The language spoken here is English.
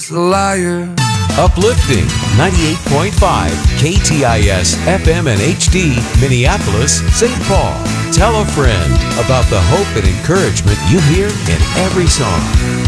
a liar. Uplifting 98.5 KTIS FM and HD, Minneapolis, St. Paul. Tell a friend about the hope and encouragement you hear in every song.